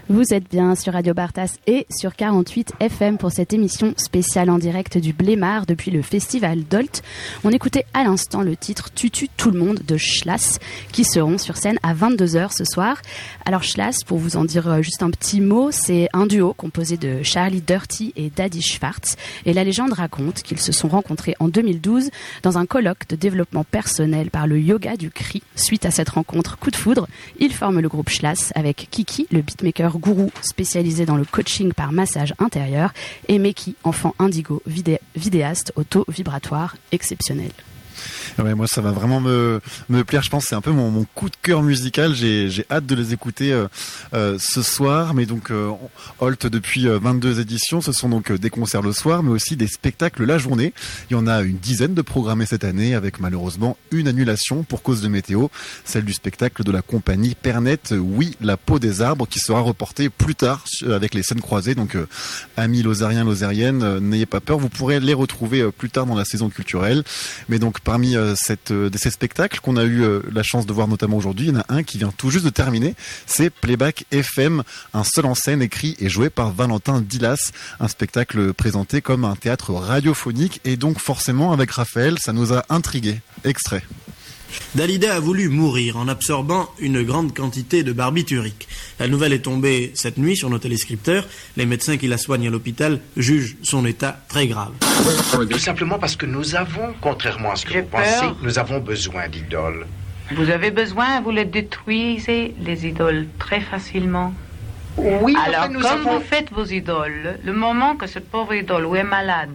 Vous êtes bien sur Radio Bartas et sur 48 FM pour cette émission spéciale en direct du Blémard depuis le festival Dolt. On écoutait à l'instant le titre Tutu tout le monde de Schlass qui seront sur scène à 22h ce soir. Alors Schlass, pour vous en dire juste un petit mot, c'est un duo composé de Charlie Dirty et Daddy Schwartz. Et la légende raconte qu'ils se sont rencontrés en 2012 dans un colloque de développement personnel par le yoga du cri. Suite à cette rencontre coup de foudre, ils forment le groupe Schlass avec Kiki, le beatmaker gourou spécialisé dans le coaching par massage intérieur, et Meki, enfant indigo, vidéaste auto-vibratoire exceptionnel. Ouais, moi ça va vraiment me plaire, je pense que c'est un peu mon coup de cœur musical, j'ai hâte de les écouter ce soir. Mais donc Holt depuis 22 éditions, ce sont donc des concerts le soir mais aussi des spectacles la journée. Il y en a une dizaine de programmés cette année avec malheureusement une annulation pour cause de météo, celle du spectacle de la compagnie Pernette, Oui, la peau des arbres, qui sera reportée plus tard avec les scènes croisées. Donc amis lozériens, lozériennes, n'ayez pas peur, vous pourrez les retrouver plus tard dans la saison culturelle. Mais donc parmi ces spectacles qu'on a eu la chance de voir notamment aujourd'hui, il y en a un qui vient tout juste de terminer, c'est Playback FM, un seul en scène écrit et joué par Valentin Dilas, un spectacle présenté comme un théâtre radiophonique et donc forcément avec Raphaël, ça nous a intrigués. Extrait. Dalida a voulu mourir en absorbant une grande quantité de barbiturique. La nouvelle est tombée cette nuit sur nos téléscripteurs. Les médecins qui la soignent à l'hôpital jugent son état très grave. Tout simplement parce que nous avons, contrairement à ce que vous pensez, nous avons besoin d'idoles. Vous avez besoin, vous les détruisez, les idoles, très facilement. Oui, alors nous comme avons... vous faites vos idoles, le moment que cette pauvre idole ou est malade,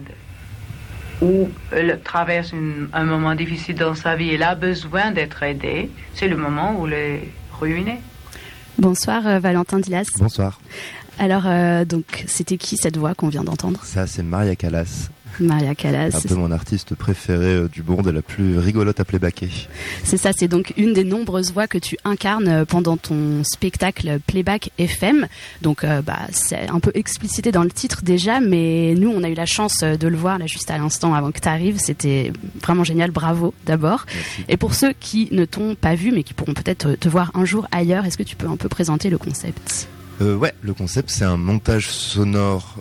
ou elle traverse un moment difficile dans sa vie, elle a besoin d'être aidée, c'est le moment où elle est ruinée. Bonsoir Valentin Dilas. Bonsoir. Alors donc c'était qui cette voix qu'on vient d'entendre ? Ça c'est Maria Callas. Maria Callas. Un peu mon artiste préféré du monde et la plus rigolote à playbacker. C'est ça, c'est donc une des nombreuses voix que tu incarnes pendant ton spectacle Playback FM. Donc c'est un peu explicité dans le titre déjà, mais nous on a eu la chance de le voir là juste à l'instant avant que tu arrives. C'était vraiment génial, bravo d'abord. Merci. Et pour ceux qui ne t'ont pas vu mais qui pourront peut-être te voir un jour ailleurs, est-ce que tu peux un peu présenter le concept ? Ouais, le concept c'est un montage sonore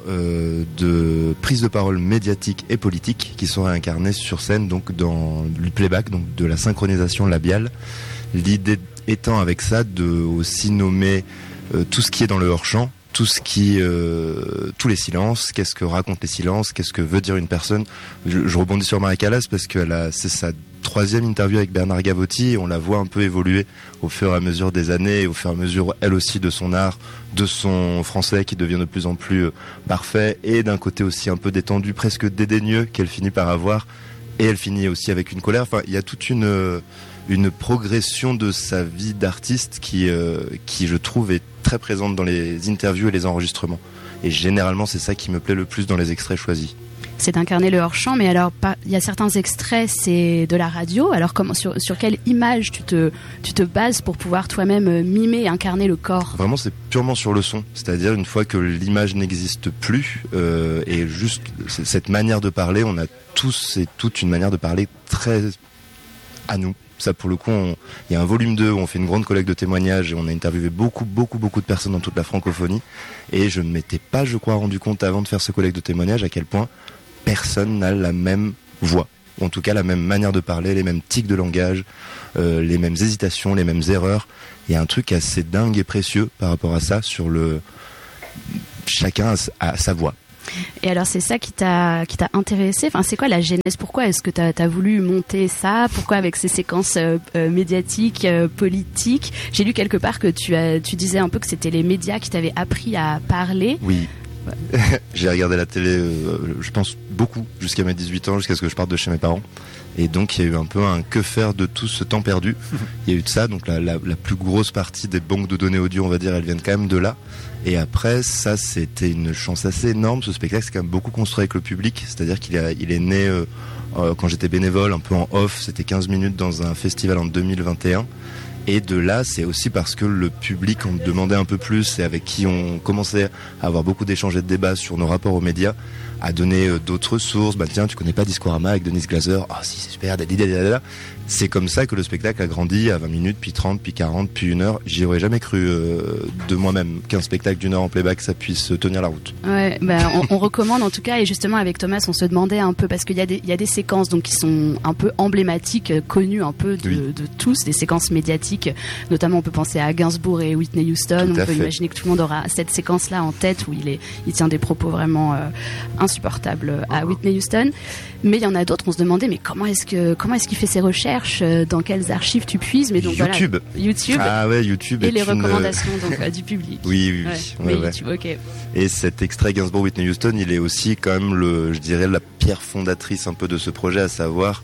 de prise de parole médiatique et politique qui sera incarné sur scène donc dans le playback, donc de la synchronisation labiale. L'idée étant avec ça de aussi nommer tout ce qui est dans le hors-champ, tout ce qui, tous les silences, qu'est-ce que racontent les silences, qu'est-ce que veut dire une personne. Je rebondis sur Maria Callas parce que c'est sa 3e interview avec Bernard Gavotti et on la voit un peu évoluer au fur et à mesure des années et au fur et à mesure elle aussi de son art, de son français qui devient de plus en plus parfait et d'un côté aussi un peu détendu, presque dédaigneux qu'elle finit par avoir et elle finit aussi avec une colère. Enfin, il y a toute une progression de sa vie d'artiste qui je trouve est très présente dans les interviews et les enregistrements. Et généralement, c'est ça qui me plaît le plus dans les extraits choisis. C'est d'incarner le hors-champ, mais alors il y a certains extraits, c'est de la radio. Alors sur quelle image tu te bases pour pouvoir toi-même mimer et incarner le corps ? Vraiment, c'est purement sur le son. C'est-à-dire une fois que l'image n'existe plus et juste cette manière de parler, on a tous et toutes une manière de parler très à nous. Ça, pour le coup, il y a un volume 2 où on fait une grande collecte de témoignages et on a interviewé beaucoup de personnes dans toute la francophonie. Et je ne m'étais pas, je crois, rendu compte avant de faire ce collecte de témoignages à quel point personne n'a la même voix. Ou en tout cas, la même manière de parler, les mêmes tics de langage, les mêmes hésitations, les mêmes erreurs. Il y a un truc assez dingue et précieux par rapport à ça sur chacun a sa voix. Et alors c'est ça qui t'a intéressé, enfin c'est quoi la genèse, pourquoi est-ce que t'as voulu monter ça, pourquoi avec ces séquences médiatiques, politiques? J'ai lu quelque part que tu disais un peu que c'était les médias qui t'avaient appris à parler. Oui. J'ai regardé la télé, je pense beaucoup, jusqu'à mes 18 ans, jusqu'à ce que je parte de chez mes parents. Et donc il y a eu un peu un que faire de tout ce temps perdu. Il y a eu de ça, donc la plus grosse partie des banques de données audio, on va dire, elles viennent quand même de là. Et après, ça c'était une chance assez énorme. Ce spectacle, c'est quand même beaucoup construit avec le public. C'est-à-dire qu'il est né quand j'étais bénévole, un peu en off. C'était 15 minutes dans un festival en 2021. Et de là, c'est aussi parce que le public en demandait un peu plus et avec qui on commençait à avoir beaucoup d'échanges et de débats sur nos rapports aux médias, à donner d'autres sources. Tiens, tu connais pas Discorama avec Denise Glaser? Ah si, c'est super, dadidadada. C'est comme ça que le spectacle a grandi à 20 minutes, puis 30, puis 40, puis 1 heure. J'y aurais jamais cru de moi-même qu'un spectacle d'1 heure en playback, ça puisse tenir la route. Ouais, on recommande en tout cas, et justement avec Thomas, on se demandait un peu, parce qu'il y a des séquences donc qui sont un peu emblématiques, connues un peu de tous, des séquences médiatiques, notamment on peut penser à Gainsbourg et Whitney Houston. On peut imaginer que tout le monde aura cette séquence-là en tête où il tient des propos vraiment insupportables à Whitney Houston. Mais il y en a d'autres, on se demandait, mais comment est-ce qu'il fait ses recherches, dans quelles archives tu puises? Mais donc YouTube. Voilà, YouTube. Ah ouais, YouTube. Et les recommandations donc, du public. Oui. Mais ouais. YouTube, ok. Et cet extrait Gainsbourg Whitney Houston, il est aussi quand même je dirais la pierre fondatrice un peu de ce projet, à savoir,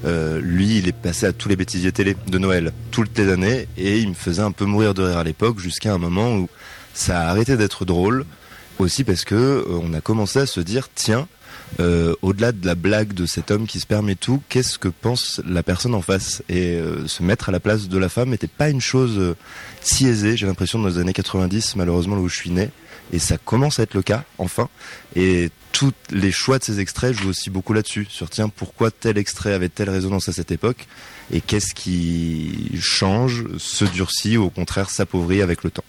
lui, il est passé à tous les bêtisiers télé de Noël, toutes les années, et il me faisait un peu mourir de rire à l'époque, jusqu'à un moment où ça a arrêté d'être drôle, aussi parce que on a commencé à se dire, tiens, au-delà de la blague de cet homme qui se permet tout, qu'est-ce que pense la personne en face? Et se mettre à la place de la femme n'était pas une chose si aisée, j'ai l'impression, dans les années 90, malheureusement là où je suis né, et ça commence à être le cas, enfin. Et tous les choix de ces extraits jouent aussi beaucoup là-dessus, sur tiens, pourquoi tel extrait avait telle résonance à cette époque, et qu'est-ce qui change, se durcit, ou au contraire s'appauvrit avec le temps.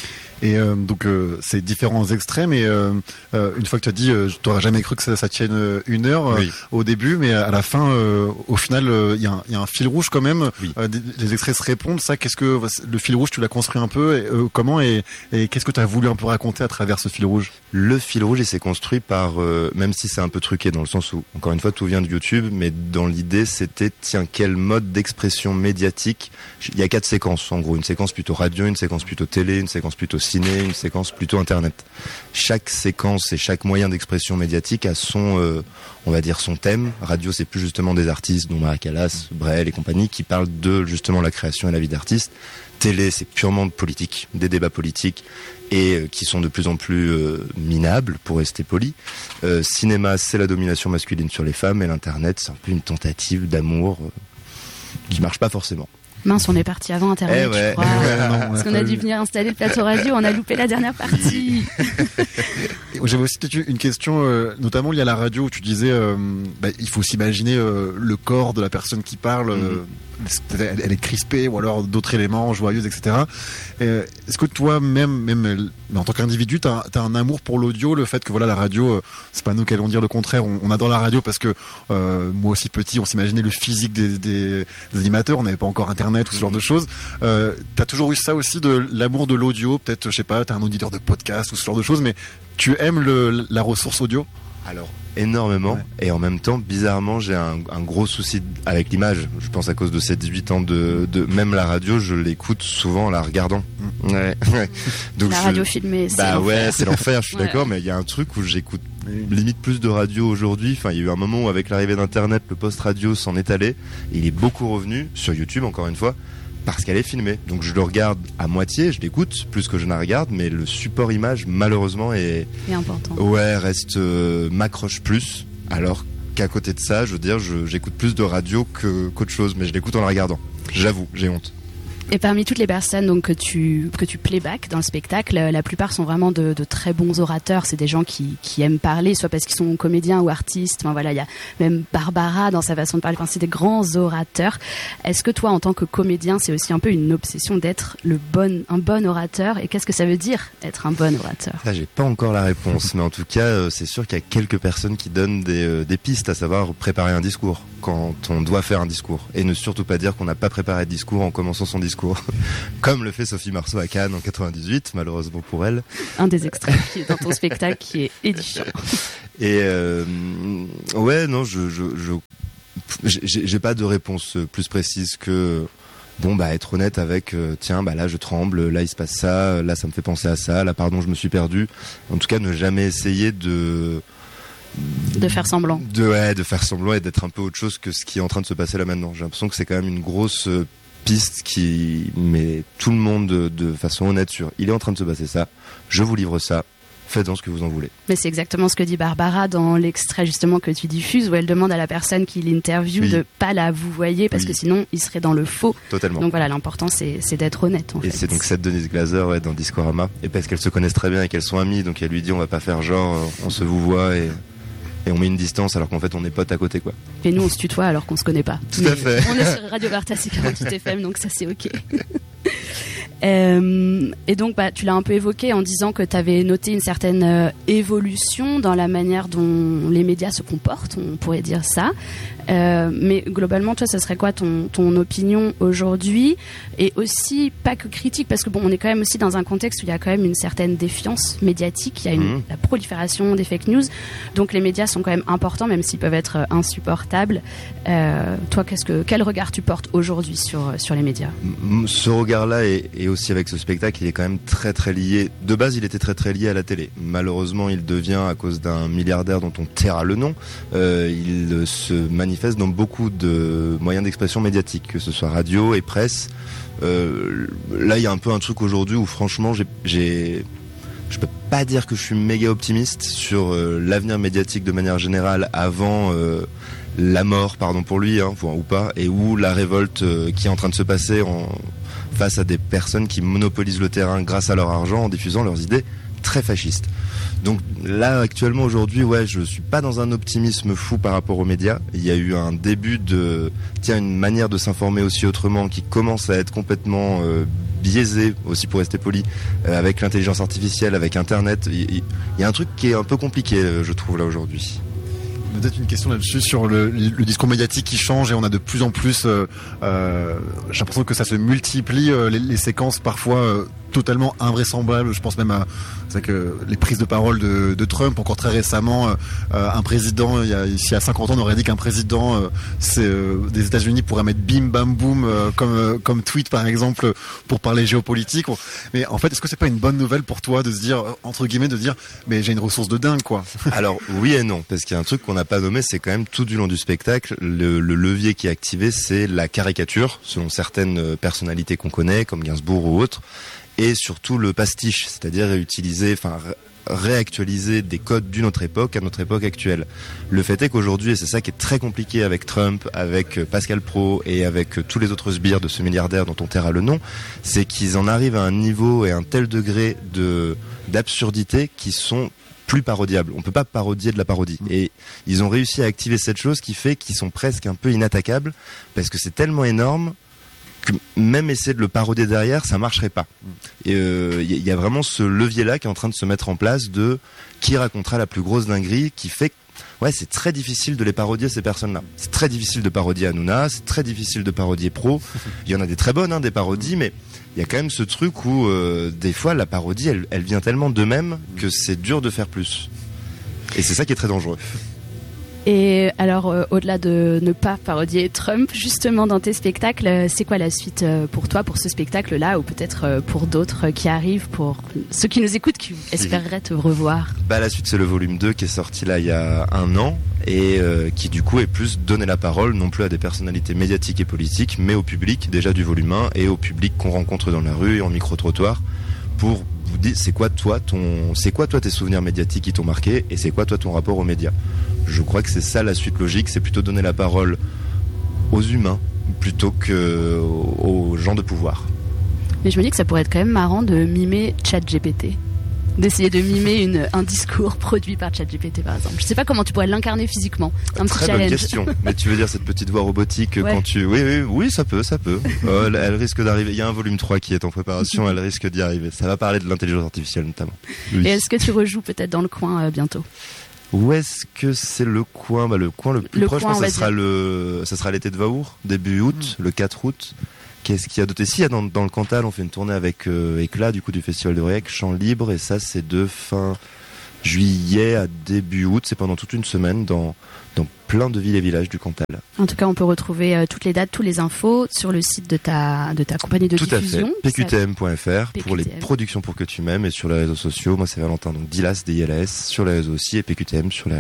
Et donc c'est différents extraits, mais une fois que tu as dit, tu n'aurais jamais cru que ça tienne 1 heure au début, mais à la fin, au final, il y a un fil rouge quand même. Oui. Les extraits se répondent. Ça, qu'est-ce que le fil rouge, tu l'as construit un peu, comment et qu'est-ce que tu as voulu un peu raconter à travers ce fil rouge? Le fil rouge, il s'est construit par, même si c'est un peu truqué dans le sens où, encore une fois, tout vient de YouTube, mais dans l'idée, c'était tiens, quel mode d'expression médiatique. Il y a 4 séquences en gros, une séquence plutôt radio, une séquence plutôt télé, une séquence plutôt ciné, une séquence plutôt internet. Chaque séquence et chaque moyen d'expression médiatique a son, on va dire son thème. Radio, c'est plus justement des artistes, dont Maria Callas, Brel et compagnie, qui parlent de justement la création et la vie d'artistes. Télé, c'est purement de politique, des débats politiques, et qui sont de plus en plus minables, pour rester poli. Cinéma, c'est la domination masculine sur les femmes, et l'internet, c'est un peu une tentative d'amour qui marche pas forcément. Mince, on est parti avant Internet, je crois. Parce qu'on a dû venir installer le plateau radio, on a loupé la dernière partie. J'avais aussi une question, notamment liée à la radio, où tu disais, il faut s'imaginer le corps de la personne qui parle. Elle est crispée, ou alors d'autres éléments, joyeuses, etc. Est-ce que toi, même en tant qu'individu, t'as un amour pour l'audio, le fait que voilà, la radio, c'est pas nous qui allons dire le contraire, on adore la radio parce que moi aussi petit, on s'imaginait le physique des animateurs, on n'avait pas encore Internet ou ce genre de choses. T'as toujours eu ça aussi, de l'amour de l'audio, peut-être, je sais pas, t'es un auditeur de podcast ou ce genre de choses, mais tu aimes la ressource audio? Alors, énormément, et en même temps, bizarrement, j'ai un gros souci avec l'image. Je pense à cause de ces 18 ans de même la radio, je l'écoute souvent en la regardant. Ouais. Donc la radio filmée, c'est l'enfer. C'est l'enfer, je suis d'accord, mais il y a un truc où j'écoute limite plus de radio aujourd'hui. Enfin, il y a eu un moment où, avec l'arrivée d'Internet, le post-radio s'en est allé, et il est beaucoup revenu sur YouTube, encore une fois, parce qu'elle est filmée. Donc je le regarde à moitié, je l'écoute plus que je la regarde, mais le support image, malheureusement, est important. Ouais, m'accroche plus, alors qu'à côté de ça, je veux dire, j'écoute plus de radio qu'autre chose, mais je l'écoute en la regardant. J'avoue, j'ai honte. Et parmi toutes les personnes donc, que tu playback dans le spectacle, la plupart sont vraiment de très bons orateurs. C'est des gens qui aiment parler, soit parce qu'ils sont comédiens ou artistes. Enfin, voilà, il y a même Barbara dans sa façon de parler. Enfin, c'est des grands orateurs. Est-ce que toi, en tant que comédien, c'est aussi un peu une obsession d'être un bon orateur? Et qu'est-ce que ça veut dire, être un bon orateur? Ça, j'ai pas encore la réponse, mais en tout cas, c'est sûr qu'il y a quelques personnes qui donnent des pistes, à savoir préparer un discours quand on doit faire un discours. Et ne surtout pas dire qu'on n'a pas préparé de discours en commençant son discours. Comme le fait Sophie Marceau à Cannes en 98, malheureusement pour elle. Un des extraits qui est dans ton spectacle qui est édifiant. Et ouais, non, j'ai pas de réponse plus précise que être honnête avec là je tremble, là il se passe ça, là ça me fait penser à ça, là pardon je me suis perdu. En tout cas, ne jamais essayer de faire semblant. De faire semblant et d'être un peu autre chose que ce qui est en train de se passer là maintenant. J'ai l'impression que c'est quand même une grosse piste qui met tout le monde de façon honnête sur il est en train de se passer ça, je vous livre ça, faites-en ce que vous en voulez. Mais c'est exactement ce que dit Barbara dans l'extrait justement que tu diffuses, où elle demande à la personne qui l'interviewe de pas la vouvoyer parce que sinon il serait dans le faux. Totalement. Donc voilà, l'important c'est d'être honnête en fait. Et c'est donc cette Denise Glaser dans Discorama, et parce qu'elles se connaissent très bien et qu'elles sont amies, donc elle lui dit on va pas faire genre on se vouvoie et on met une distance alors qu'en fait on est potes à côté quoi. Et nous on se tutoie alors qu'on se connaît pas. Tout à fait. On est sur Radio Bartas et 48 FM, donc ça c'est ok. Et donc tu l'as un peu évoqué en disant que tu avais noté une certaine évolution dans la manière dont les médias se comportent, on pourrait dire ça. Mais globalement, toi, ça serait quoi ton opinion aujourd'hui? Et aussi, pas que critique, parce que bon, on est quand même aussi dans un contexte où il y a quand même une certaine défiance médiatique, il y a la prolifération des fake news, donc les médias sont quand même importants, même s'ils peuvent être insupportables. Toi, quel regard tu portes aujourd'hui sur les médias? Ce regard-là et aussi avec ce spectacle, il est quand même très très lié. De base, il était très très lié à la télé. Malheureusement, il devient, à cause d'un milliardaire dont on taira le nom, il se manifeste dans beaucoup de moyens d'expression médiatiques, que ce soit radio et presse. Là, il y a un peu un truc aujourd'hui où franchement, je peux pas dire que je suis méga optimiste sur l'avenir médiatique de manière générale avant la mort, pardon pour lui, ou pas, et où la révolte qui est en train de se passer face à des personnes qui monopolisent le terrain grâce à leur argent en diffusant leurs idées très fascistes. Donc là, actuellement, aujourd'hui, je suis pas dans un optimisme fou par rapport aux médias. Il y a eu un début une manière de s'informer aussi autrement qui commence à être complètement biaisée, aussi pour rester poli, avec l'intelligence artificielle, avec Internet. Il y a un truc qui est un peu compliqué, je trouve, là, aujourd'hui. Peut-être une question là-dessus sur le discours médiatique qui change et on a de plus en plus, j'ai l'impression que ça se multiplie, les séquences parfois totalement invraisemblables. Je pense même à les prises de parole de Trump. Encore très récemment, un président, il y a 50 ans, on aurait dit qu'un président des États-Unis pourrait mettre bim bam boum comme tweet par exemple pour parler géopolitique. Mais en fait, est-ce que c'est pas une bonne nouvelle pour toi de se dire, entre guillemets, mais j'ai une ressource de dingue quoi? Alors oui et non, parce qu'il y a un truc qu'on n'a pas nommé, c'est quand même tout du long du spectacle, le levier qui est activé, c'est la caricature selon certaines personnalités qu'on connaît, comme Gainsbourg ou autres. Et surtout le pastiche, c'est-à-dire réactualiser des codes d'une autre époque à notre époque actuelle. Le fait est qu'aujourd'hui, et c'est ça qui est très compliqué avec Trump, avec Pascal Praud et avec tous les autres sbires de ce milliardaire dont on taira le nom, c'est qu'ils en arrivent à un niveau et un tel degré d'absurdité qui sont plus parodiables. On peut pas parodier de la parodie. Et ils ont réussi à activer cette chose qui fait qu'ils sont presque un peu inattaquables parce que c'est tellement énorme que même essayer de le parodier derrière, ça marcherait pas. Et y a vraiment ce levier-là qui est en train de se mettre en place de qui racontera la plus grosse dinguerie, qui fait que c'est très difficile de les parodier, ces personnes-là. C'est très difficile de parodier Hanouna, c'est très difficile de parodier Pro. Il y en a des très bonnes, des parodies, mais il y a quand même ce truc où des fois la parodie, elle vient tellement d'eux-mêmes que c'est dur de faire plus. Et c'est ça qui est très dangereux. Et alors, au-delà de ne pas parodier Trump, justement, dans tes spectacles, c'est quoi la suite pour toi, pour ce spectacle-là, ou peut-être pour d'autres qui arrivent, pour ceux qui nous écoutent, qui espéreraient te revoir? La suite, c'est le volume 2 qui est sorti là il y a 1 an, et qui du coup est plus donner la parole, non plus à des personnalités médiatiques et politiques, mais au public, déjà du volume 1, et au public qu'on rencontre dans la rue et en micro-trottoir, pour vous dire c'est quoi toi tes souvenirs médiatiques qui t'ont marqué, et c'est quoi toi ton rapport aux médias. Je crois que c'est ça la suite logique, c'est plutôt donner la parole aux humains plutôt qu'aux gens de pouvoir. Mais je me dis que ça pourrait être quand même marrant de mimer ChatGPT, d'essayer de mimer un discours produit par ChatGPT par exemple. Je sais pas comment tu pourrais l'incarner physiquement. Un petit challenge. Très bonne question. Mais tu veux dire cette petite voix robotique quand tu... Oui, ça peut. Elle risque d'arriver. Il y a un volume 3 qui est en préparation, elle risque d'y arriver. Ça va parler de l'intelligence artificielle notamment. Oui. Et est-ce que tu rejoues peut-être dans le coin bientôt? Où est-ce que c'est le coin? Le coin le plus proche, je pense que ça sera l'été de Vaour, début août, le 4 août. Qu'est-ce qu'il y a d'autre? Si, dans le Cantal, on fait une tournée avec Éclat, du coup, du Festival de Rouergue, Chant Libre, et ça, c'est de fin juillet à début août. C'est pendant toute une semaine dans plein de villes et villages du Cantal. En tout cas, on peut retrouver toutes les dates, toutes les infos sur le site de ta compagnie de diffusion. Tout à fait, pqtm.fr pour les productions pour que tu m'aimes, et sur les réseaux sociaux, moi c'est Valentin, donc Dilas, DILAS sur les réseaux aussi, et PQTM sur les réseaux.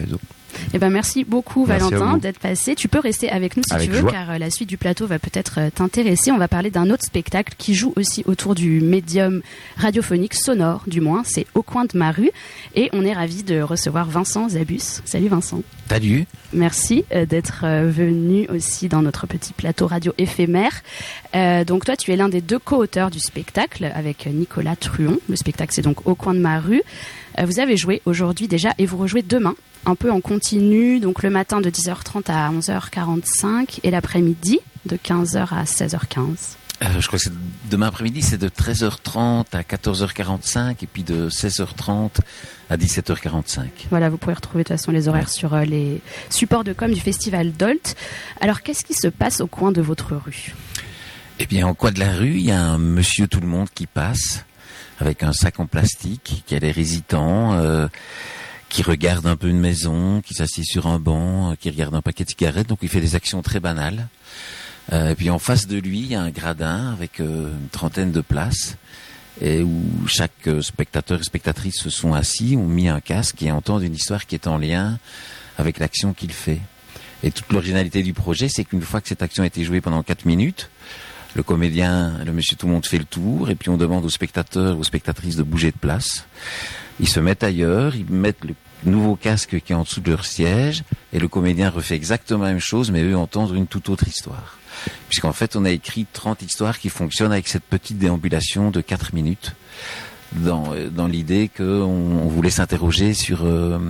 Eh ben merci beaucoup Merci Valentin d'être passé. Tu peux rester avec nous si Avec tu veux, joie. car la suite du plateau va peut-être t'intéresser. On va parler d'un autre spectacle qui joue aussi autour du médium radiophonique sonore, du moins, c'est Au coin de ma rue. Et on est ravis de recevoir Vincent Zabus. Salut Vincent. Salut. Merci d'être venu aussi dans notre petit plateau radio éphémère. Donc toi, tu es l'un des 2 co-auteurs du spectacle avec Nicolas Truon. Le spectacle, c'est donc Au coin de ma rue. Vous avez joué aujourd'hui déjà et vous rejouez demain, un peu en continu, donc le matin de 10h30 à 11h45 et l'après-midi de 15h à 16h15. Je crois que c'est demain après-midi, c'est de 13h30 à 14h45 et puis de 16h30 à 17h45. Voilà, vous pouvez retrouver de toute façon les horaires sur les supports de com du Festival Dolt. Alors, qu'est-ce qui se passe au coin de votre rue ? Eh bien, au coin de la rue, il y a un monsieur tout le monde qui passe avec un sac en plastique, qui a l'air hésitant, qui regarde un peu une maison, qui s'assied sur un banc, qui regarde un paquet de cigarettes, donc il fait des actions très banales. Et puis en face de lui, il y a un gradin avec une trentaine de places, et où chaque spectateur et spectatrice se sont assis, ont mis un casque et entendent une histoire qui est en lien avec l'action qu'il fait. Et toute l'originalité du projet, c'est qu'une fois que cette action a été jouée pendant 4 minutes, le comédien, le monsieur tout le monde fait le tour, et puis on demande aux spectateurs, aux spectatrices de bouger de place. Ils se mettent ailleurs, ils mettent le nouveau casque qui est en dessous de leur siège, et le comédien refait exactement la même chose, mais eux entendent une toute autre histoire. Puisqu'en fait, on a écrit 30 histoires qui fonctionnent avec cette petite déambulation de 4 minutes, dans l'idée qu'on voulait s'interroger sur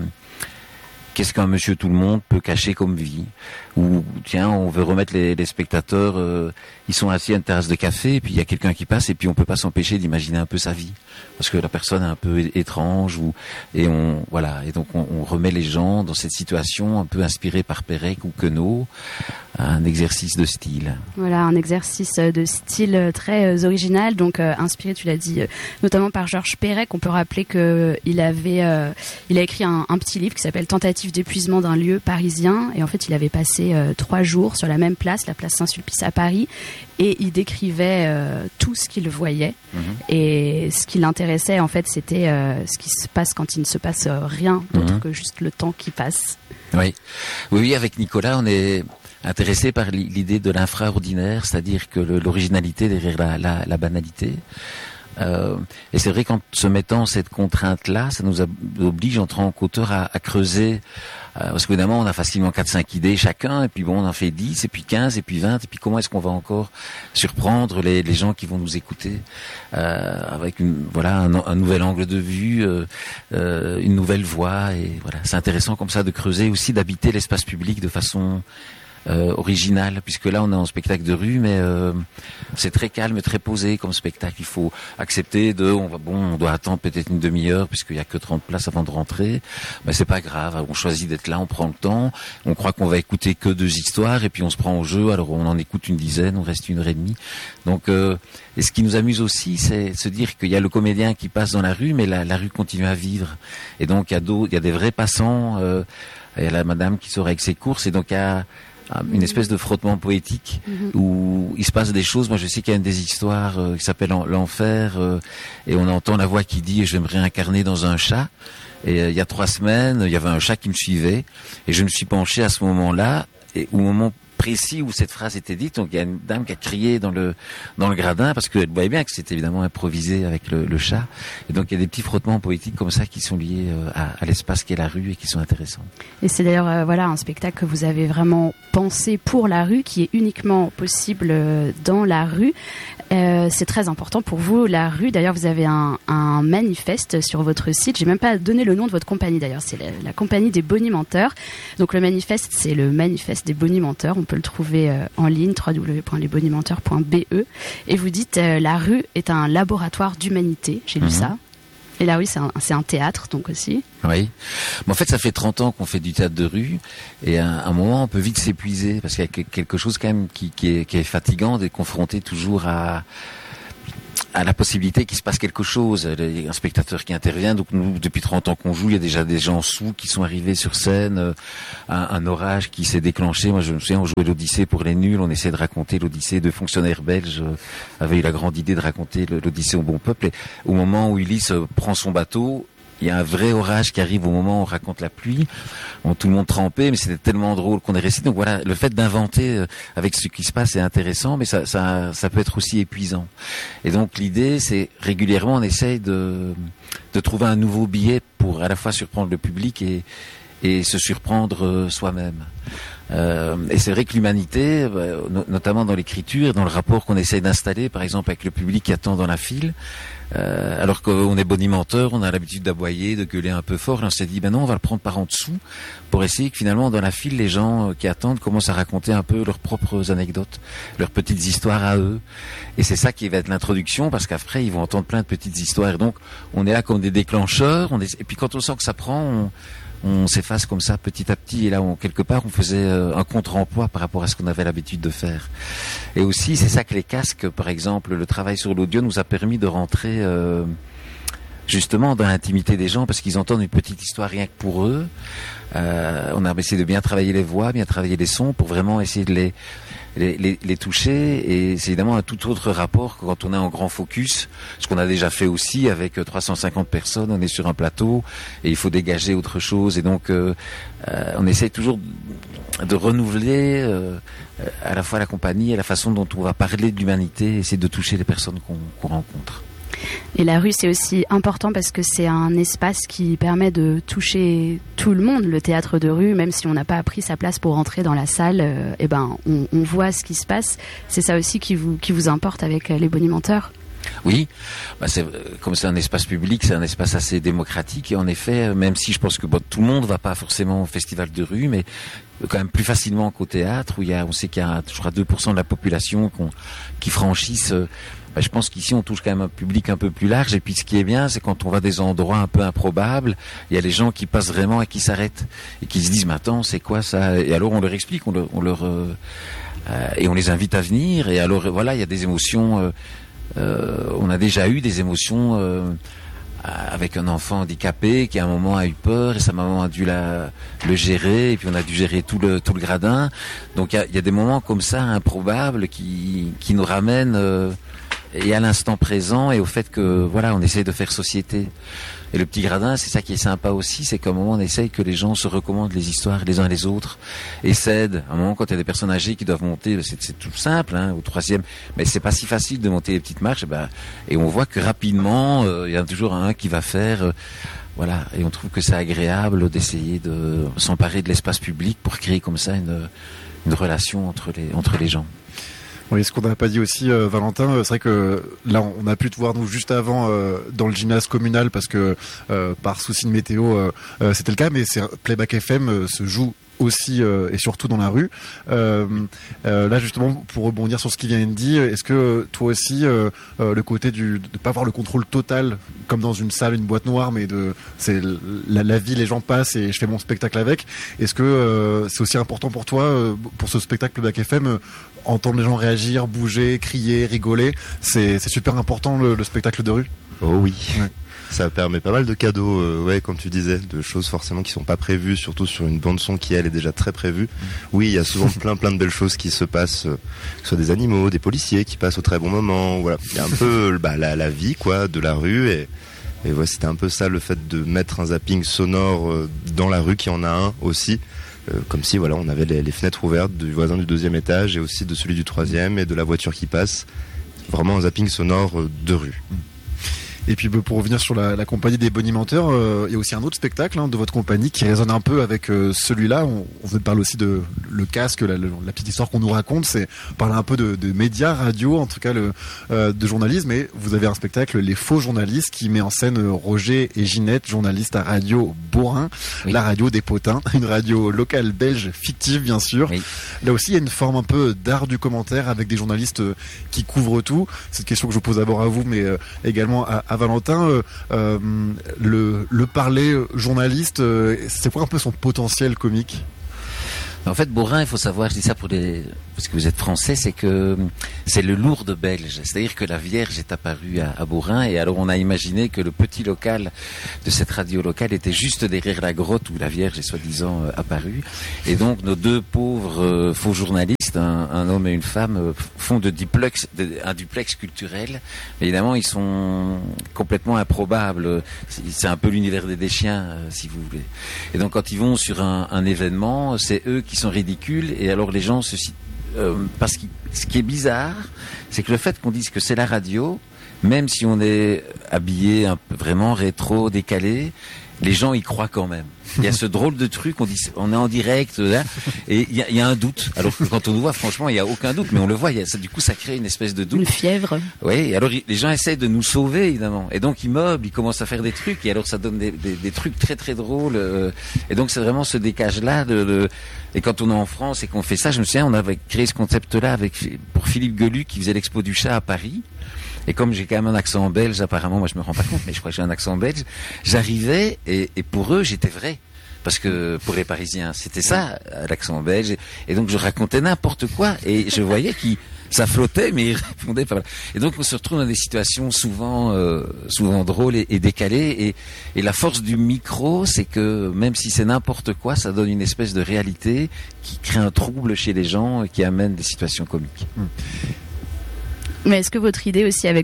qu'est-ce qu'un monsieur tout le monde peut cacher comme vie. Ou tiens, on veut remettre les spectateurs, ils sont assis à une terrasse de café, et puis il y a quelqu'un qui passe, et puis on peut pas s'empêcher d'imaginer un peu sa vie, parce que la personne est un peu étrange, et donc on remet les gens dans cette situation un peu inspirée par Pérec ou Queneau, un exercice de style. Voilà, un exercice de style très original, donc inspiré, tu l'as dit, notamment par Georges Perec. On peut rappeler que il a écrit un petit livre qui s'appelle Tentative d'épuisement d'un lieu parisien, et en fait il avait passé 3 jours sur la même place, la place Saint-Sulpice à Paris, et il décrivait tout ce qu'il voyait. Et ce qui l'intéressait en fait, c'était ce qui se passe quand il ne se passe rien d'autre que juste le temps qui passe. Oui, avec Nicolas, on est intéressé par l'idée de l'infraordinaire, c'est-à-dire que l'originalité derrière la banalité. Et c'est vrai qu'en se mettant cette contrainte-là, ça nous oblige en tant qu'auteur à creuser, parce qu'évidemment on a facilement 4-5 idées chacun, et puis bon, on en fait 10, et puis 15, et puis 20, et puis comment est-ce qu'on va encore surprendre les gens qui vont nous écouter avec un nouvel angle de vue, une nouvelle voix, et voilà, c'est intéressant comme ça de creuser aussi, d'habiter l'espace public de façon original, puisque là on est en spectacle de rue, mais c'est très calme et très posé comme spectacle. Il faut accepter on doit attendre peut-être une demi-heure puisqu'il y a que 30 places avant de rentrer, mais c'est pas grave, on choisit d'être là, on prend le temps, on croit qu'on va écouter que 2 histoires, et puis on se prend au jeu, alors on en écoute une dizaine, on reste 1h30. Donc et ce qui nous amuse aussi, c'est se dire qu'il y a le comédien qui passe dans la rue, mais la rue continue à vivre, et donc il y a des vrais passants, il y a la madame qui sort avec ses courses, et donc il y a une espèce de frottement poétique où il se passe des choses. Moi, je sais qu'il y a une des histoires qui s'appelle L'Enfer, et on entend la voix qui dit « Je vais me réincarner dans un chat ». Et il y a 3 semaines, il y avait un chat qui me suivait, et je me suis penché à ce moment-là, et au moment précis où cette phrase était dite, donc il y a une dame qui a crié dans le gradin, parce qu'elle voyait bien que c'était évidemment improvisé avec le chat, et donc il y a des petits frottements poétiques comme ça qui sont liés à l'espace qu'est la rue et qui sont intéressants. Et c'est d'ailleurs un spectacle que vous avez vraiment pensé pour la rue, qui est uniquement possible dans la rue. C'est très important pour vous, la rue. D'ailleurs, vous avez un manifeste sur votre site. J'ai même pas donné le nom de votre compagnie d'ailleurs. C'est la compagnie des bonimenteurs. Donc le manifeste, c'est le manifeste des bonimenteurs. On peut le trouver en ligne, www.lesbonimenteurs.be. Et vous dites la rue est un laboratoire d'humanité. J'ai lu ça. Et la rue, c'est un théâtre, donc aussi. Oui. Mais en fait, ça fait 30 ans qu'on fait du théâtre de rue, et à un moment, on peut vite s'épuiser, parce qu'il y a quelque chose quand même qui est fatigant d'être confronté toujours à la possibilité qu'il se passe quelque chose. Il y a un spectateur qui intervient, donc nous, depuis 30 ans qu'on joue, il y a déjà des gens sous qui sont arrivés sur scène, un orage qui s'est déclenché. Moi, je me souviens, on jouait l'Odyssée pour les nuls, on essayait de raconter l'Odyssée. 2 fonctionnaires belges avaient eu la grande idée de raconter l'Odyssée au bon peuple, et au moment où Ulysse prend son bateau, il y a un vrai orage qui arrive au moment où on raconte la pluie. Tout le monde trempé, mais c'était tellement drôle qu'on est resté. Donc voilà, le fait d'inventer avec ce qui se passe est intéressant, mais ça peut être aussi épuisant. Et donc l'idée, c'est régulièrement on essaye de trouver un nouveau billet pour à la fois surprendre le public et se surprendre soi-même. Et c'est vrai que l'humanité, notamment dans l'écriture, dans le rapport qu'on essaye d'installer, par exemple avec le public qui attend dans la file, alors qu'on est bonimenteur, on a l'habitude d'aboyer, de gueuler un peu fort, et on s'est dit, non, on va le prendre par en dessous, pour essayer que finalement, dans la file, les gens qui attendent commencent à raconter un peu leurs propres anecdotes, leurs petites histoires à eux. Et c'est ça qui va être l'introduction, parce qu'après, ils vont entendre plein de petites histoires. Donc, on est là comme des déclencheurs, et puis quand on sent que ça prend, on s'efface comme ça petit à petit, et là quelque part on faisait un contre-emploi par rapport à ce qu'on avait l'habitude de faire. Et aussi c'est ça que les casques, par exemple, le travail sur l'audio nous a permis de rentrer justement dans l'intimité des gens, parce qu'ils entendent une petite histoire rien que pour eux. On a essayé de bien travailler les voix, bien travailler les sons pour vraiment essayer de les toucher, et c'est évidemment un tout autre rapport que quand on est en grand focus, ce qu'on a déjà fait aussi avec 350 personnes, on est sur un plateau et il faut dégager autre chose, et donc on essaye toujours de renouveler à la fois la compagnie et la façon dont on va parler de l'humanité, essayer de toucher les personnes qu'on rencontre. Et la rue, c'est aussi important parce que c'est un espace qui permet de toucher tout le monde. Le théâtre de rue, même si on n'a pas pris sa place pour rentrer dans la salle, on voit ce qui se passe. C'est ça aussi qui vous importe avec les bonimenteurs. Oui, comme c'est un espace public, c'est un espace assez démocratique, et en effet, même si je pense que tout le monde ne va pas forcément au festival de rue, mais quand même plus facilement qu'au théâtre, où on sait qu'il y a, je crois, 2% de la population qui franchissent. Je pense qu'ici on touche quand même un public un peu plus large, et puis ce qui est bien, c'est quand on va à des endroits un peu improbables, il y a les gens qui passent vraiment et qui s'arrêtent et qui se disent mais attends, c'est quoi ça? Et alors on leur explique, et on les invite à venir, et alors voilà, il y a des émotions. On a déjà eu des émotions avec un enfant handicapé qui à un moment a eu peur, et sa maman a dû le gérer, et puis on a dû gérer tout le gradin. Donc il y a des moments comme ça improbables qui nous ramènent et à l'instant présent, et au fait que voilà, on essaye de faire société. Et le petit gradin, c'est ça qui est sympa aussi, c'est qu'à un moment on essaye que les gens se recommandent les histoires les uns les autres et s'aident. À un moment, quand il y a des personnes âgées qui doivent monter, c'est tout simple, au troisième, mais c'est pas si facile de monter les petites marches, et on voit que rapidement il y a toujours un qui va faire voilà, et on trouve que c'est agréable d'essayer de s'emparer de l'espace public pour créer comme ça une relation entre les gens. Oui, ce qu'on n'a pas dit aussi, Valentin, c'est vrai que là, on a pu te voir nous juste avant dans le gymnase communal parce que par souci de météo, c'était le cas, mais Playback FM se joue aussi et surtout dans la rue. Là justement, pour rebondir sur ce qui vient d'être dit, est-ce que toi aussi le côté de pas avoir le contrôle total comme dans une salle, une boîte noire, mais c'est la vie, les gens passent et je fais mon spectacle avec, est-ce que c'est aussi important pour toi pour ce spectacle Playback FM, entendre les gens réagir, bouger, crier, rigoler, c'est super important le spectacle de rue? Oh oui. Ouais. Ça permet pas mal de cadeaux, comme tu disais, de choses forcément qui sont pas prévues, surtout sur une bande son qui elle est déjà très prévue. Oui, il y a souvent plein de belles choses qui se passent, que ce soit des animaux, des policiers qui passent au très bon moment. Voilà, il y a un peu la vie quoi de la rue, et ouais, c'était un peu ça le fait de mettre un zapping sonore dans la rue, qui en a un aussi. Comme si voilà, on avait les fenêtres ouvertes du voisin du 2e étage et aussi de celui du 3e et de la voiture qui passe. Vraiment un zapping sonore de rue. Et puis pour revenir sur la compagnie des bonimenteurs, il y a aussi un autre spectacle de votre compagnie qui résonne un peu avec celui-là. On veut parler aussi de le casque, la petite histoire qu'on nous raconte, c'est parler un peu de médias, radio, en tout cas de journalisme. Mais vous avez un spectacle, Les Faux Journalistes, qui met en scène Roger et Ginette, journalistes à Radio Borin, oui. La radio des potins, une radio locale belge fictive bien sûr. Oui. Là aussi il y a une forme un peu d'art du commentaire avec des journalistes qui couvrent tout. C'est une question que je vous pose d'abord à vous, mais également à Valentin, le parler journaliste, c'est quoi un peu son potentiel comique? En fait, Beaurain, il faut savoir, je dis ça parce que vous êtes français, c'est que c'est le Lourdes belge. C'est-à-dire que la Vierge est apparue à Beaurain, et alors on a imaginé que le petit local de cette radio locale était juste derrière la grotte où la Vierge est soi-disant apparue. Et donc nos deux pauvres faux journalistes, un homme et une femme, font un duplex culturel. Mais évidemment, ils sont complètement improbables. C'est un peu l'univers des chiens, si vous voulez. Et donc quand ils vont sur un événement, c'est eux qui sont ridicules, et alors les gens parce que ce qui est bizarre, c'est que le fait qu'on dise que c'est la radio, même si on est habillé vraiment rétro, décalé, les gens y croient quand même. Il y a ce drôle de truc, on dit, on est en direct, là, et il y a un doute. Alors que quand on nous voit, franchement, il y a aucun doute, mais on le voit, du coup, ça crée une espèce de doute. Une fièvre. Oui, et alors les gens essaient de nous sauver, évidemment. Et donc, ils meublent, ils commencent à faire des trucs, et alors ça donne des trucs très très drôles. Et donc, c'est vraiment ce décalage-là et quand on est en France et qu'on fait ça, je me souviens, on avait créé ce concept-là pour Philippe Gelu, qui faisait l'Expo du Chat à Paris. Et comme j'ai quand même un accent belge, apparemment, moi je me rends pas compte, mais je crois que j'ai un accent belge, j'arrivais et pour eux j'étais vrai. Parce que pour les Parisiens, c'était ça, l'accent belge. Et donc je racontais n'importe quoi et je voyais ça flottait, mais ils répondaient pas. Et donc on se retrouve dans des situations souvent drôles et décalées. Et la force du micro, c'est que même si c'est n'importe quoi, ça donne une espèce de réalité qui crée un trouble chez les gens et qui amène des situations comiques. Mais est-ce que votre idée aussi avec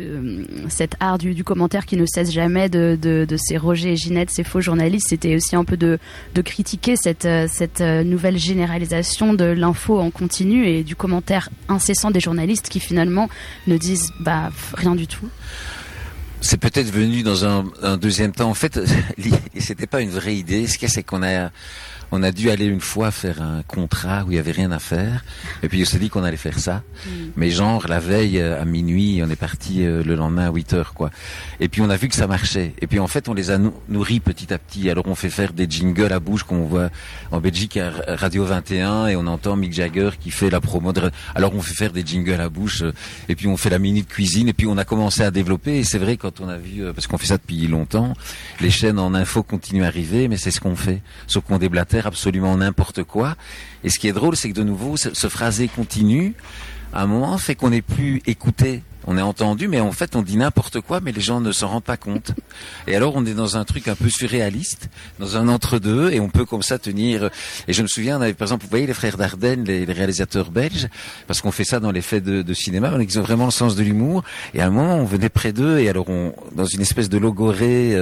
cet art du commentaire qui ne cesse jamais de ces Roger et Ginette, ces faux journalistes, c'était aussi un peu de critiquer cette nouvelle généralisation de l'info en continu et du commentaire incessant des journalistes qui finalement ne disent rien du tout? C'est peut-être venu dans un deuxième temps. En fait, c'était pas une vraie idée. Ce qu'il y a, c'est qu'on a dû aller une fois faire un contrat où il y avait rien à faire. Et puis on s'est dit qu'on allait faire ça. Mais genre, la veille, à minuit, on est parti le lendemain à 8h, quoi. Et puis on a vu que ça marchait. Et puis en fait, on les a nourris petit à petit. Alors on fait faire des jingles à bouche qu'on voit en Belgique à Radio 21 et on entend Mick Jagger qui fait la promo alors on fait faire des jingles à bouche et puis on fait la minute cuisine et puis on a commencé à développer. Et c'est vrai, quand on a vu, parce qu'on fait ça depuis longtemps, les chaînes en info continuent à arriver, mais c'est ce qu'on fait. Sauf qu'on déblatère absolument n'importe quoi. Et ce qui est drôle, c'est que de nouveau, ce phrasé continu, à un moment, fait qu'on n'est plus écouté. On est entendu, mais en fait, on dit n'importe quoi, mais les gens ne s'en rendent pas compte. Et alors, on est dans un truc un peu surréaliste, dans un entre-deux, et on peut comme ça tenir. Et je me souviens, on avait, par exemple, vous voyez les frères Dardenne, les réalisateurs belges, parce qu'on fait ça dans les faits de cinéma, ils ont vraiment le sens de l'humour. Et à un moment, on venait près d'eux, et alors dans une espèce de logorée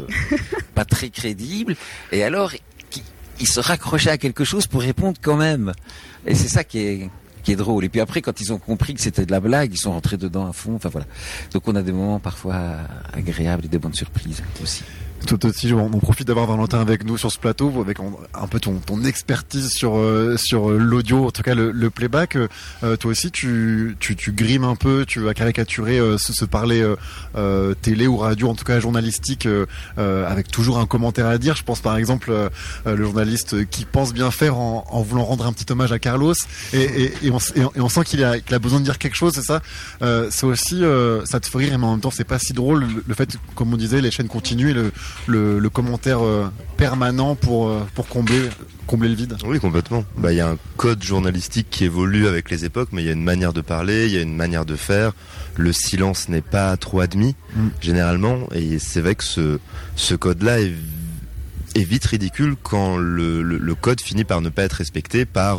pas très crédible, et alors ils se raccrochaient à quelque chose pour répondre quand même. Et c'est ça qui est drôle. Et puis après, quand ils ont compris que c'était de la blague, ils sont rentrés dedans à fond. Enfin voilà. Donc on a des moments parfois agréables et des bonnes surprises aussi. Toi aussi, on profite d'avoir Valentin avec nous sur ce plateau, avec un peu ton expertise sur l'audio, en tout cas le playback. Toi aussi, tu grimes un peu, tu vas caricaturer ce parler télé ou radio, en tout cas journalistique, avec toujours un commentaire à dire. Je pense par exemple le journaliste qui pense bien faire en voulant rendre un petit hommage à Carlos, et on sent qu'il a besoin de dire quelque chose. C'est ça. C'est aussi ça te fait rire, mais en même temps c'est pas si drôle le fait, comme on disait, les chaînes continuent et le commentaire permanent pour combler le vide. Oui, complètement. Il y a un code journalistique qui évolue avec les époques, mais il y a une manière de parler, il y a une manière de faire. Le silence n'est pas trop admis, généralement, et c'est vrai que ce code-là est vite ridicule quand le code finit par ne pas être respecté par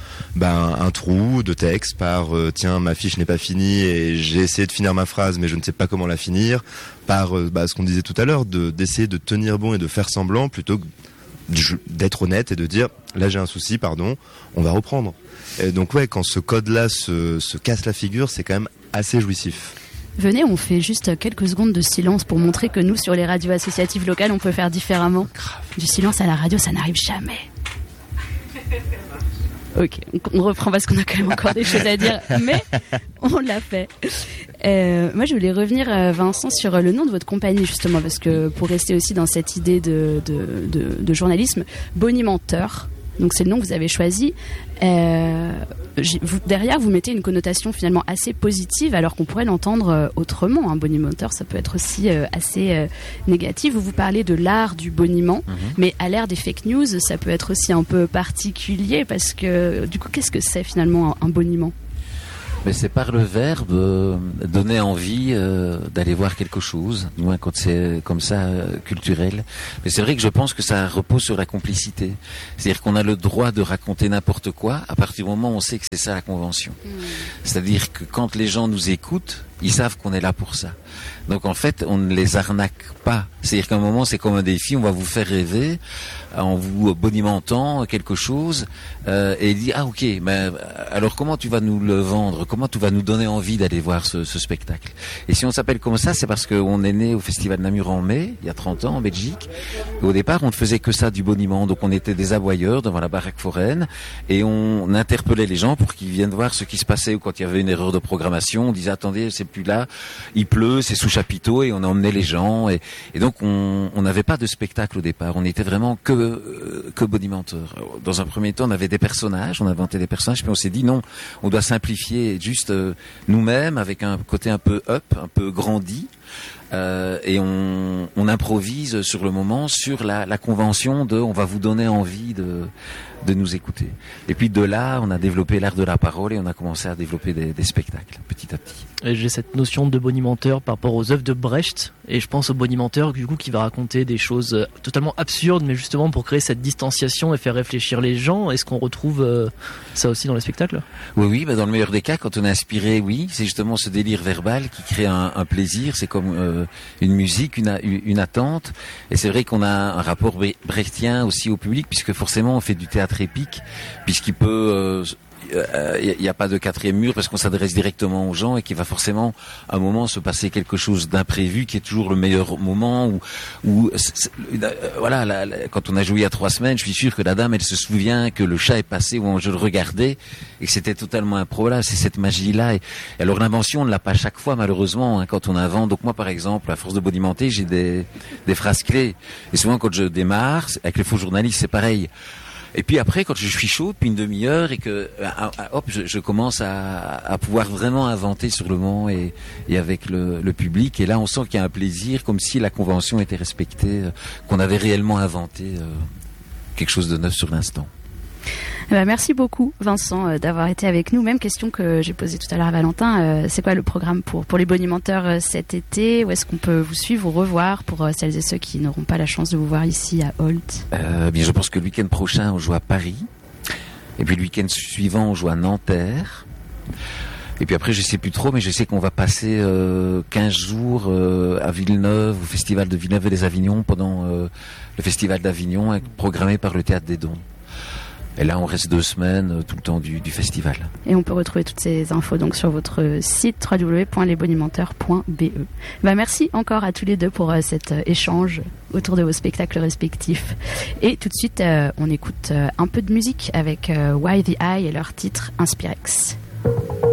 un trou de texte, par tiens, ma fiche n'est pas finie et j'ai essayé de finir ma phrase mais je ne sais pas comment la finir, par ce qu'on disait tout à l'heure, d'essayer de tenir bon et de faire semblant plutôt que d'être honnête et de dire là j'ai un souci, pardon, on va reprendre. Et donc ouais, quand ce code-là se casse la figure, c'est quand même assez jouissif. Venez, on fait juste quelques secondes de silence pour montrer que nous, sur les radios associatives locales, on peut faire différemment. Du silence à la radio, ça n'arrive jamais. Ok, on reprend parce qu'on a quand même encore des choses à dire, mais on l'a fait. Moi, je voulais revenir, Vincent, sur le nom de votre compagnie, justement, parce que pour rester aussi dans cette idée de journalisme, bonimenteur. Donc c'est le nom que vous avez choisi. Derrière, vous mettez une connotation finalement assez positive, alors qu'on pourrait l'entendre autrement. Un bonimenteur, ça peut être aussi assez négatif. Vous parlez de l'art du boniment, mais à l'ère des fake news, ça peut être aussi un peu particulier, parce que du coup, qu'est-ce que c'est finalement un boniment ? Mais c'est par le verbe donner envie d'aller voir quelque chose, du moins quand c'est comme ça culturel. Mais c'est vrai que je pense que ça repose sur la complicité. C'est-à-dire qu'on a le droit de raconter n'importe quoi à partir du moment où on sait que c'est ça la convention. C'est-à-dire que quand les gens nous écoutent, ils savent qu'on est là pour ça. Donc en fait, on ne les arnaque pas. C'est-à-dire qu'à un moment, c'est comme un défi, on va vous faire rêver en vous bonimentant quelque chose et il dit « Ah ok, mais alors comment tu vas nous le vendre ? Comment tu vas nous donner envie d'aller voir ce spectacle ?» Et si on s'appelle comme ça, c'est parce qu'on est né au Festival de Namur en mai, il y a 30 ans, en Belgique. Et au départ, on ne faisait que ça, du boniment. Donc on était des aboyeurs devant la baraque foraine et on interpellait les gens pour qu'ils viennent voir ce qui se passait. Ou quand il y avait une erreur de programmation, on disait « Attendez, c'est plus là, il pleut, c'est sous chapiteau » et on emmenait les gens. Et donc on n'avait pas de spectacle au départ. On était vraiment que bonimenteur. Dans un premier temps, on avait des personnages, on inventait des personnages, puis on s'est dit non, on doit simplifier juste nous-mêmes avec un côté un peu up, un peu grandi. Et on improvise sur le moment, sur la convention de on va vous donner envie de nous écouter. Et puis de là, on a développé l'art de la parole et on a commencé à développer des spectacles petit à petit. Et j'ai cette notion de bonimenteur par rapport aux œuvres de Brecht, et je pense au bonimenteur du coup qui va raconter des choses totalement absurdes, mais justement pour créer cette distanciation et faire réfléchir les gens. Est-ce qu'on retrouve ça aussi dans les spectacles ? Oui, dans le meilleur des cas, quand on est inspiré, oui, c'est justement ce délire verbal qui crée un plaisir. C'est comme une musique, une attente. Et c'est vrai qu'on a un rapport brechtien aussi au public, puisque forcément on fait du théâtre épique, puisqu'il peut... il n'y a pas de quatrième mur parce qu'on s'adresse directement aux gens et qu'il va forcément à un moment se passer quelque chose d'imprévu qui est toujours le meilleur moment où voilà, quand on a joué il y a 3 semaines, je suis sûr que la dame elle se souvient que le chat est passé où je le regardais et que c'était totalement improbable. C'est cette magie là et alors l'invention on ne l'a pas chaque fois malheureusement quand on invente. Donc moi par exemple à force de bonimenter j'ai des phrases clés et souvent quand je démarre avec les faux journalistes c'est pareil. Et puis après, quand je suis chaud depuis une demi-heure et que hop, je commence à pouvoir vraiment inventer sur le moment et avec le public. Et là, on sent qu'il y a un plaisir, comme si la convention était respectée, qu'on avait réellement inventé quelque chose de neuf sur l'instant. Merci beaucoup Vincent d'avoir été avec nous. Même question que j'ai posée tout à l'heure à Valentin. C'est quoi le programme pour les bonimenteurs cet été ? Où est-ce qu'on peut vous suivre ou revoir pour celles et ceux qui n'auront pas la chance de vous voir ici à Holt ? Bien, je pense que le week-end prochain on joue à Paris. Et puis le week-end suivant on joue à Nanterre. Et puis après je sais plus trop, mais je sais qu'on va passer 15 jours à Villeneuve, au festival de Villeneuve et les Avignons pendant le festival d'Avignon programmé par le Théâtre des Dons. Et là, on reste 2 semaines tout le temps du festival. Et on peut retrouver toutes ces infos donc sur votre site www.lesbonimenteurs.be. Merci encore à tous les deux pour cet échange autour de vos spectacles respectifs. Et tout de suite, on écoute un peu de musique avec Why the Eye et leur titre Inspirex.